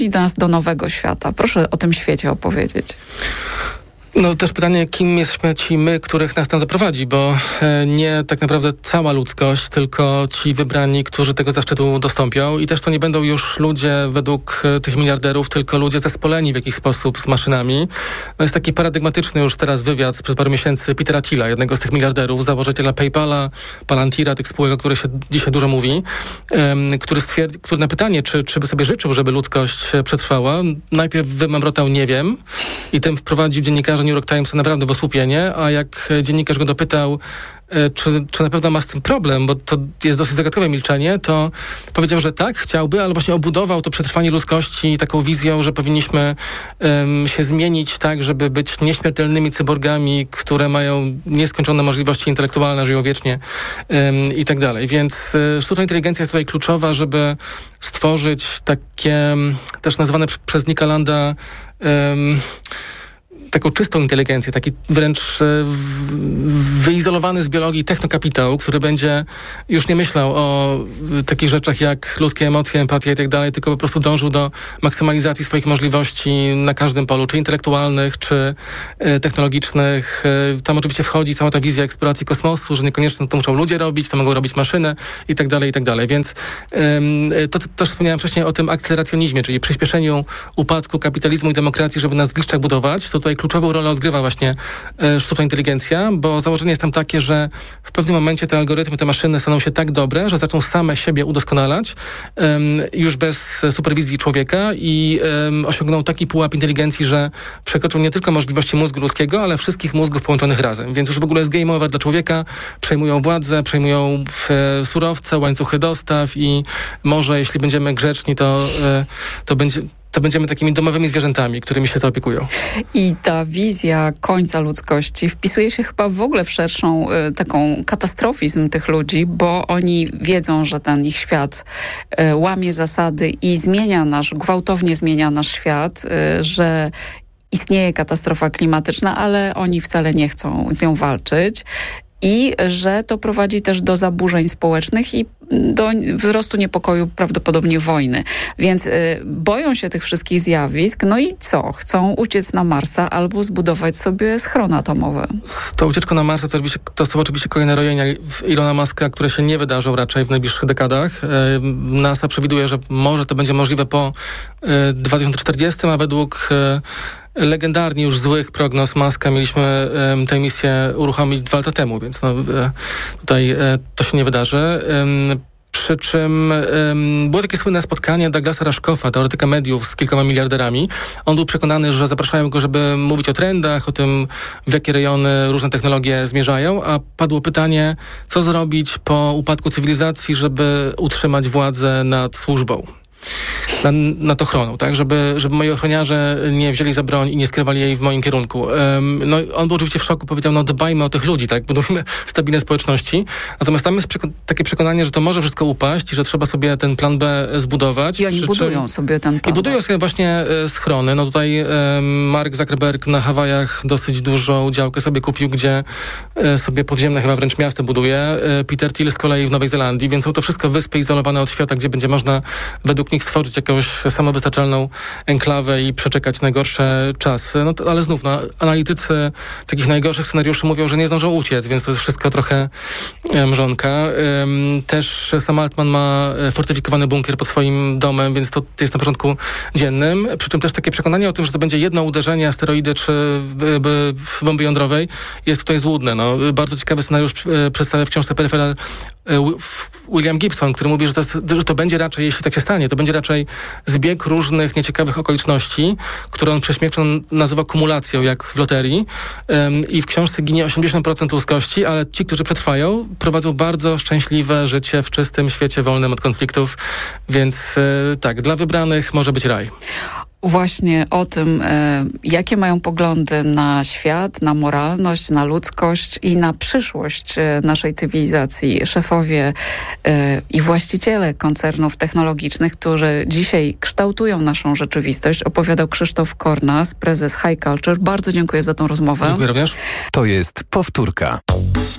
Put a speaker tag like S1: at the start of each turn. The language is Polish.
S1: nas do nowego świata. Proszę o tym świecie opowiedzieć.
S2: No też pytanie, kim jesteśmy ci my, których nas tam zaprowadzi, bo nie tak naprawdę cała ludzkość, tylko ci wybrani, którzy tego zaszczytu dostąpią i też to nie będą już ludzie według tych miliarderów, tylko ludzie zespoleni w jakiś sposób z maszynami. No jest taki paradygmatyczny już teraz wywiad sprzed paru miesięcy Petera Thiela, jednego z tych miliarderów, założyciela PayPala, Palantira, tych spółek, o których się dzisiaj dużo mówi, który na pytanie, czy by sobie życzył, żeby ludzkość przetrwała, najpierw wymamrotał nie wiem i tym wprowadził dziennikarza New York Timesa naprawdę w osłupienie, a jak dziennikarz go dopytał, czy na pewno ma z tym problem, bo to jest dosyć zagadkowe milczenie, to powiedział, że tak, chciałby, ale właśnie obudował to przetrwanie ludzkości taką wizją, że powinniśmy się zmienić tak, żeby być nieśmiertelnymi cyborgami, które mają nieskończone możliwości intelektualne, żyją wiecznie i tak dalej. Więc sztuczna inteligencja jest tutaj kluczowa, żeby stworzyć takie, też nazywane przez Nicka Landa, taką czystą inteligencję, taki wręcz wyizolowany z biologii technokapitał, który będzie już nie myślał o takich rzeczach jak ludzkie emocje, empatia i tak dalej, tylko po prostu dążył do maksymalizacji swoich możliwości na każdym polu, czy intelektualnych, czy technologicznych. Tam oczywiście wchodzi cała ta wizja eksploracji kosmosu, że niekoniecznie to muszą ludzie robić, to mogą robić maszyny i tak dalej, i tak dalej. Więc to też wspomniałem wcześniej o tym akceleracjonizmie, czyli przyspieszeniu upadku kapitalizmu i demokracji, żeby na zgliszczach budować. To tutaj kluczową rolę odgrywa właśnie sztuczna inteligencja, bo założenie jest tam takie, że w pewnym momencie te algorytmy, te maszyny staną się tak dobre, że zaczną same siebie udoskonalać już bez superwizji człowieka i osiągną taki pułap inteligencji, że przekroczą nie tylko możliwości mózgu ludzkiego, ale wszystkich mózgów połączonych razem. Więc już w ogóle jest game over dla człowieka, przejmują władzę, przejmują surowce, łańcuchy dostaw i może jeśli będziemy grzeczni, to będziemy takimi domowymi zwierzętami, którymi się zaopiekują.
S1: I ta wizja końca ludzkości wpisuje się chyba w ogóle w szerszą taką katastrofizm tych ludzi, bo oni wiedzą, że ten ich świat łamie zasady i gwałtownie zmienia nasz świat, że istnieje katastrofa klimatyczna, ale oni wcale nie chcą z nią walczyć. I że to prowadzi też do zaburzeń społecznych i do wzrostu niepokoju, prawdopodobnie wojny. Więc boją się tych wszystkich zjawisk. No i co? Chcą uciec na Marsa albo zbudować sobie schron atomowy.
S2: To ucieczka na Marsa to są oczywiście kolejne rojenia Ilona Muska, które się nie wydarzą raczej w najbliższych dekadach. NASA przewiduje, że może to będzie możliwe po 2040, a według legendarnie już złych prognoz Muska mieliśmy tę misję uruchomić 2 lata temu, więc tutaj to się nie wydarzy. Przy czym było takie słynne spotkanie Douglasa Rushkoffa, teoretyka mediów z kilkoma miliarderami. On był przekonany, że zapraszają go, żeby mówić o trendach, o tym, w jakie rejony różne technologie zmierzają, a padło pytanie, co zrobić po upadku cywilizacji, żeby utrzymać władzę nad służbą. Nad ochroną, tak? Żeby moi ochroniarze nie wzięli za broń i nie skierowali jej w moim kierunku. No, on był oczywiście w szoku, powiedział, dbajmy o tych ludzi, tak? Budujmy stabilne społeczności. Natomiast tam jest takie przekonanie, że to może wszystko upaść i że trzeba sobie ten plan B zbudować.
S1: I oni budują sobie ten plan B.
S2: I budują sobie właśnie schrony. No tutaj Mark Zuckerberg na Hawajach dosyć dużą działkę sobie kupił, gdzie sobie podziemne chyba wręcz miasto buduje. Peter Thiel z kolei w Nowej Zelandii, więc są to wszystko wyspy izolowane od świata, gdzie będzie można według nich stworzyć jakąś samowystarczalną enklawę i przeczekać najgorsze czasy. Ale znów, analitycy takich najgorszych scenariuszy mówią, że nie zdążą uciec, więc to jest wszystko trochę mrzonka. Też Sam Altman ma fortyfikowany bunkier pod swoim domem, więc to jest na porządku dziennym. Przy czym też takie przekonanie o tym, że to będzie jedno uderzenie, asteroidy czy bomby jądrowej jest tutaj złudne. Bardzo ciekawy scenariusz przedstawia w książce Peripheral William Gibson, który mówi, że to będzie raczej, jeśli tak się stanie, to będzie raczej zbieg różnych nieciekawych okoliczności, które on prześmiewczo nazywa kumulacją, jak w loterii. I w książce ginie 80% ludzkości, ale ci, którzy przetrwają, prowadzą bardzo szczęśliwe życie w czystym świecie wolnym od konfliktów. Więc tak, dla wybranych może być raj.
S1: Właśnie o tym, jakie mają poglądy na świat, na moralność, na ludzkość i na przyszłość naszej cywilizacji. Szefowie i właściciele koncernów technologicznych, którzy dzisiaj kształtują naszą rzeczywistość, opowiadał Krzysztof Kornas, prezes High Culture. Bardzo dziękuję za tą rozmowę.
S2: Dziękuję również.
S3: To jest Powtórka.